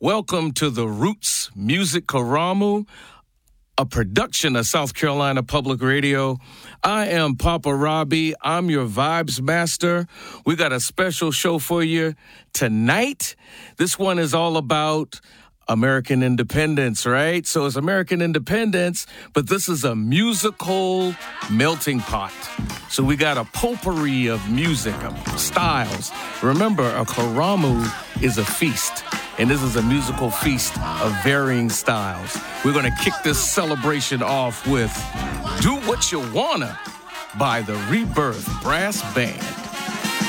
Welcome to the Roots Music Karamu, a production of South Carolina Public Radio. I am Papa Robbie. I'm your vibes master. We got a special show for you tonight. This one is all about American independence, right? So it's American independence, but this is a musical melting pot. So we got a potpourri of music, of styles. Remember, a Karamu is a feast, and this is a musical feast of varying styles. We're going to kick this celebration off with Do What You Wanna by the Rebirth Brass Band.